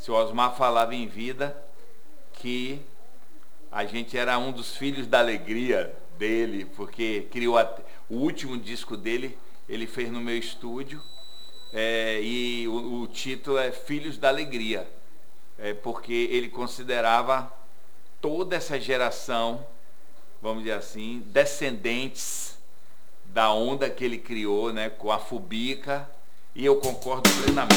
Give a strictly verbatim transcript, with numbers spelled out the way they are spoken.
seu Osmar falava em vida que a gente era um dos filhos da alegria dele, porque criou a, o último disco dele, ele fez no meu estúdio, é, e o, o título é Filhos da Alegria, é, porque ele considerava toda essa geração, vamos dizer assim, descendentes da onda que ele criou, né, com a Fubica, e eu concordo plenamente.